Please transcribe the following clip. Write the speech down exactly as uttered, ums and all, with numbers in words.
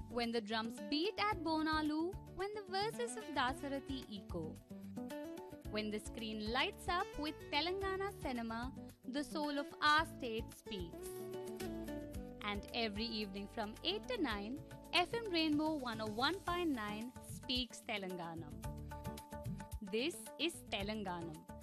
When the drums beat at Bonalu, when the verses of Dasarathi echo, when the screen lights up with Telangana cinema, the soul of our state speaks. And every evening from eight to nine, F M Rainbow one oh one point nine speaks Telanganam. This is Telanganam.